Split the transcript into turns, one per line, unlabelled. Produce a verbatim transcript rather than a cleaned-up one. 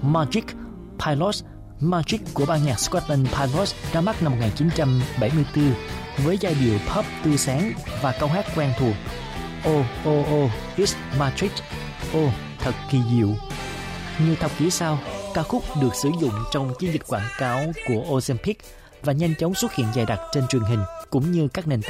Magic Pilots. Magic của ban nhạc Scotland Pilots ra mắt năm một nghìn chín trăm bảy mươi tư với giai điệu pop tươi sáng và câu hát quen thuộc Oh, oh, oh, it's magic. Oh, thật kỳ diệu. Nhiều thập kỷ sau, ca khúc được sử dụng trong chiến dịch quảng cáo của Ozempic và nhanh chóng xuất hiện dày đặc trên truyền hình cũng như các nền tảng